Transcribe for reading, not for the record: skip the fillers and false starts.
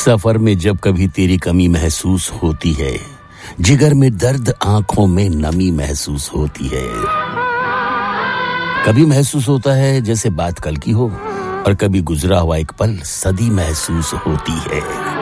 सफर में जब कभी तेरी कमी महसूस होती है, जिगर में दर्द आंखों में नमी महसूस होती है। कभी महसूस होता है जैसे बात कल की हो, और कभी गुजरा हुआ एक पल सदी महसूस होती है।